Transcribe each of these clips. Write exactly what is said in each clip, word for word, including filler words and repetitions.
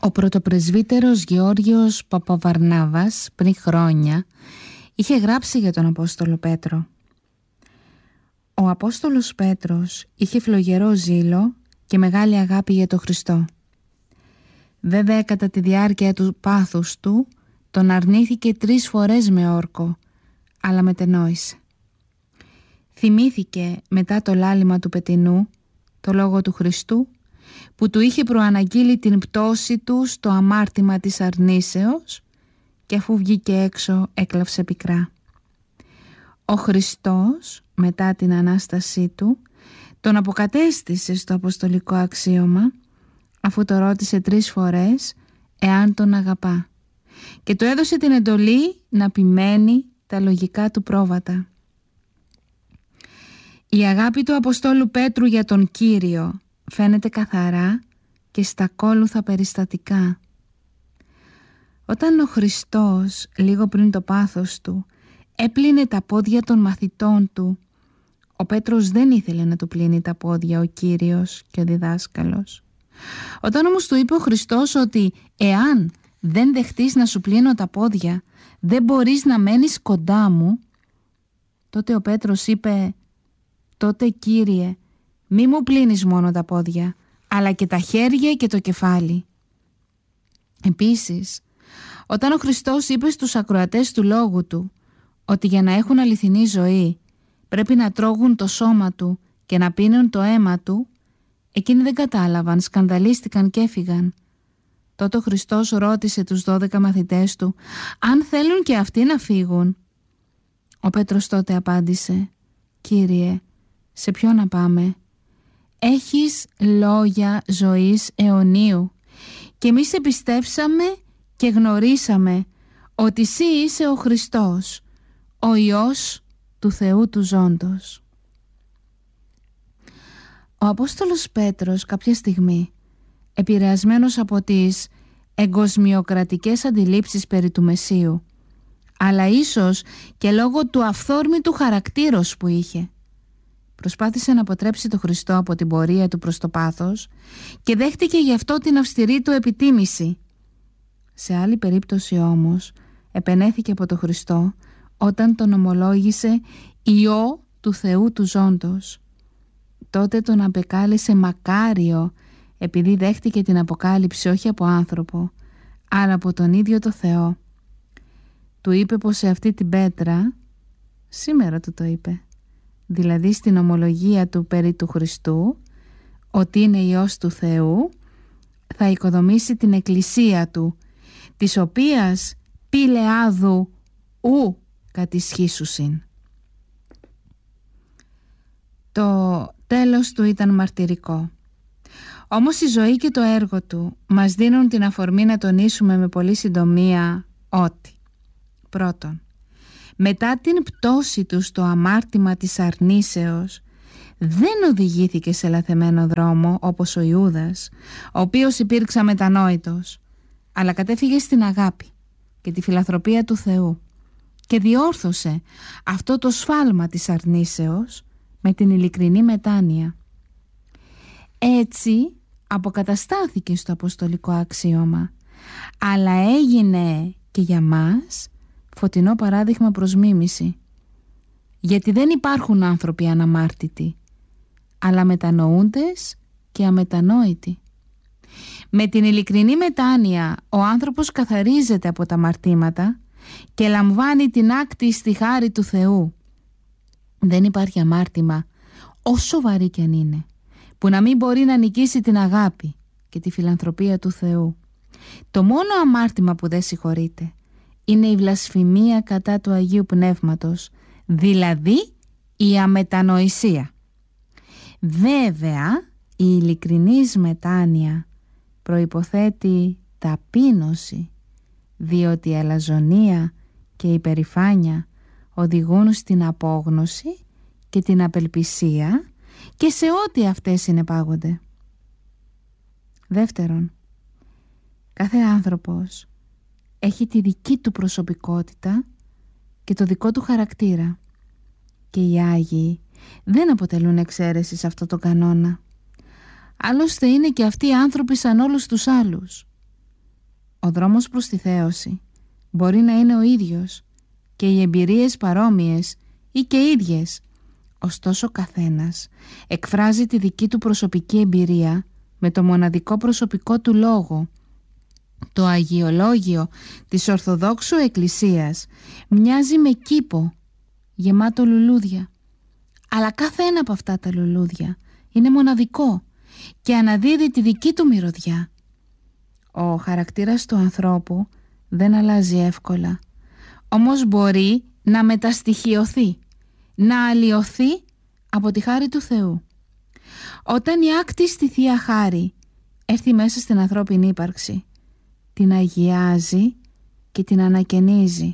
Ο πρωτοπρεσβύτερος Γεώργιος Παπαβαρνάβας πριν χρόνια είχε γράψει για τον Απόστολο Πέτρο. Ο Απόστολος Πέτρος είχε φλογερό ζήλο και μεγάλη αγάπη για τον Χριστό. Βέβαια κατά τη διάρκεια του πάθους του τον αρνήθηκε τρεις φορές με όρκο, αλλά μετενόησε. Θυμήθηκε μετά το λάλημα του πετεινού το λόγο του Χριστού που του είχε προαναγγείλει την πτώση του στο αμάρτημα της αρνήσεως και αφού βγήκε έξω έκλαψε πικρά. Ο Χριστός μετά την Ανάστασή του τον αποκατέστησε στο αποστολικό αξίωμα αφού το ρώτησε τρεις φορές εάν τον αγαπά και του έδωσε την εντολή να επιμένει τα λογικά του πρόβατα. Η αγάπη του Αποστόλου Πέτρου για τον Κύριο φαίνεται καθαρά και στα ακόλουθα περιστατικά. Όταν ο Χριστός λίγο πριν το πάθος του έπλυνε τα πόδια των μαθητών του, ο Πέτρος δεν ήθελε να του πλύνει τα πόδια ο Κύριος και ο διδάσκαλος. Όταν όμως του είπε ο Χριστός ότι εάν δεν δεχτείς να σου πλύνω τα πόδια δεν μπορείς να μένεις κοντά μου, τότε ο Πέτρος είπε «Τότε Κύριε, μη μου πλύνεις μόνο τα πόδια, αλλά και τα χέρια και το κεφάλι». Επίσης, όταν ο Χριστός είπε στους ακροατές του λόγου του ότι για να έχουν αληθινή ζωή πρέπει να τρώγουν το σώμα του και να πίνουν το αίμα του, εκείνοι δεν κατάλαβαν, σκανδαλίστηκαν και έφυγαν. Τότε ο Χριστός ρώτησε τους δώδεκα μαθητές του αν θέλουν και αυτοί να φύγουν. Ο Πέτρος τότε απάντησε «Κύριε, σε ποιο να πάμε? Έχεις λόγια ζωής αιωνίου και εμείς επιστέψαμε και γνωρίσαμε ότι εσύ είσαι ο Χριστός, ο Υιός του Θεού του ζώντος». Ο Απόστολος Πέτρος κάποια στιγμή, επηρεασμένος από τις εγκοσμιοκρατικές αντιλήψεις περί του Μεσσίου, αλλά ίσως και λόγω του αυθόρμητου χαρακτήρος που είχε, προσπάθησε να αποτρέψει τον Χριστό από την πορεία του προς το πάθος και δέχτηκε γι' αυτό την αυστηρή του επιτίμηση. Σε άλλη περίπτωση όμως επενέθηκε από τον Χριστό όταν τον ομολόγησε Υιό του Θεού του ζώντος. Τότε τον απεκάλεσε μακάριο επειδή δέχτηκε την αποκάλυψη όχι από άνθρωπο αλλά από τον ίδιο το Θεό. Του είπε πως σε αυτή την πέτρα, σήμερα του το είπε, δηλαδή στην ομολογία του περί του Χριστού, ότι είναι Υιός του Θεού, θα οικοδομήσει την εκκλησία του, της οποίας πηλεάδου ου κατισχύσουσιν. Το τέλος του ήταν μαρτυρικό. Όμως η ζωή και το έργο του μας δίνουν την αφορμή να τονίσουμε με πολύ συντομία ότι πρώτον, μετά την πτώση του στο αμάρτημα της αρνήσεως δεν οδηγήθηκε σε λαθεμένο δρόμο όπως ο Ιούδας, ο οποίος υπήρξε μετανόητος, αλλά κατέφυγε στην αγάπη και τη φιλανθρωπία του Θεού και διόρθωσε αυτό το σφάλμα της αρνήσεως με την ειλικρινή μετάνοια. Έτσι αποκαταστάθηκε στο αποστολικό αξίωμα, αλλά έγινε και για μας φωτεινό παράδειγμα προς μίμηση, γιατί δεν υπάρχουν άνθρωποι αναμάρτητοι, αλλά μετανοούντες και αμετανόητοι. Με την ειλικρινή μετάνοια ο άνθρωπος καθαρίζεται από τα αμαρτήματα και λαμβάνει την άκτη στη χάρη του Θεού. Δεν υπάρχει αμάρτημα, όσο βαρύ κι αν είναι, που να μην μπορεί να νικήσει την αγάπη και τη φιλανθρωπία του Θεού. Το μόνο αμάρτημα που δεν συγχωρείται είναι η βλασφημία κατά του Αγίου Πνεύματος, δηλαδή η αμετανοησία. Βέβαια, η ειλικρινής μετάνοια προϋποθέτει ταπείνωση, διότι η αλαζονία και η υπερηφάνεια οδηγούν στην απόγνωση και την απελπισία και σε ό,τι αυτές συνεπάγονται. Δεύτερον, κάθε άνθρωπος έχει τη δική του προσωπικότητα και το δικό του χαρακτήρα και οι Άγιοι δεν αποτελούν εξαίρεση σε αυτό το κανόνα. Άλλωστε είναι και αυτοί άνθρωποι σαν όλους τους άλλους. Ο δρόμος προς τη θέωση μπορεί να είναι ο ίδιος και οι εμπειρίες παρόμοιες ή και ίδιες. Ωστόσο καθένας εκφράζει τη δική του προσωπική εμπειρία με το μοναδικό προσωπικό του λόγο. Το αγιολόγιο της Ορθοδόξου Εκκλησίας μοιάζει με κήπο γεμάτο λουλούδια. Αλλά κάθε ένα από αυτά τα λουλούδια είναι μοναδικό και αναδίδει τη δική του μυρωδιά. Ο χαρακτήρας του ανθρώπου δεν αλλάζει εύκολα, όμως μπορεί να μεταστοιχειωθεί, να αλλοιωθεί από τη χάρη του Θεού. Όταν η άκτιστη Θεία Χάρη έρθει μέσα στην ανθρώπινη ύπαρξη, την αγιάζει και την ανακαινίζει.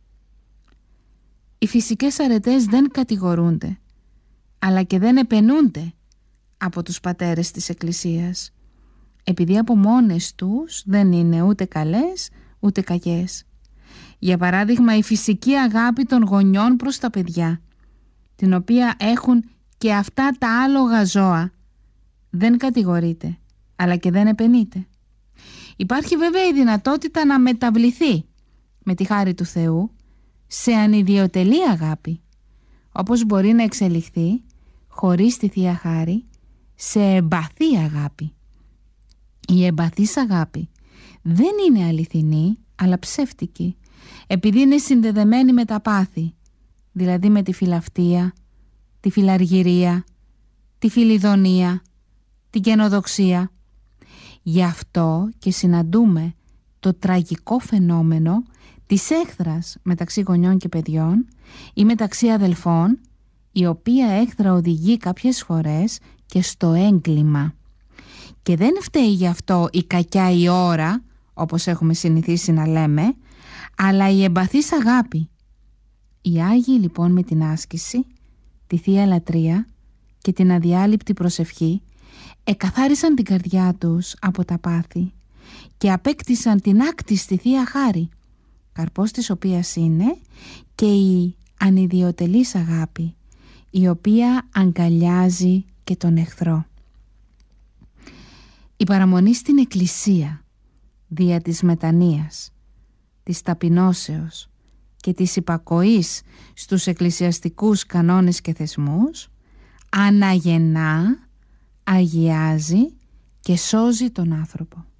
Οι φυσικές αρετές δεν κατηγορούνται, αλλά και δεν επενούνται από τους πατέρες της Εκκλησίας, επειδή από μόνες τους δεν είναι ούτε καλές ούτε κακές. Για παράδειγμα, η φυσική αγάπη των γονιών προς τα παιδιά, την οποία έχουν και αυτά τα άλογα ζώα, δεν κατηγορείται, αλλά και δεν επενείται. Υπάρχει βέβαια η δυνατότητα να μεταβληθεί με τη χάρη του Θεού σε ανιδιοτελή αγάπη, όπως μπορεί να εξελιχθεί χωρίς τη Θεία Χάρη σε εμπαθή αγάπη. Η εμπαθής αγάπη δεν είναι αληθινή, αλλά ψεύτικη, επειδή είναι συνδεδεμένη με τα πάθη, δηλαδή με τη φιλαυτία, τη φιλαργυρία, τη φιλιδονία, την καινοδοξία. Γι' αυτό και συναντούμε το τραγικό φαινόμενο της έχθρας μεταξύ γονιών και παιδιών ή μεταξύ αδελφών, η οποία έχθρα οδηγεί κάποιες φορές και στο έγκλημα. Και δεν φταίει γι' αυτό η κακιά η ώρα, όπως έχουμε συνηθίσει να λέμε, αλλά η εμπαθής αγάπη. Οι Άγιοι λοιπόν με την άσκηση, τη Θεία Λατρεία και την αδιάλειπτη προσευχή εκαθάρισαν την καρδιά τους από τα πάθη και απέκτησαν την άκτιστη Θεία Χάρη, καρπός της οποίας είναι και η ανιδιοτελής αγάπη, η οποία αγκαλιάζει και τον εχθρό. Η παραμονή στην Εκκλησία δια της μετανοίας, της ταπεινώσεως και της υπακοής στους εκκλησιαστικούς κανόνες και θεσμούς αναγεννά, αγιάζει και σώζει τον άνθρωπο.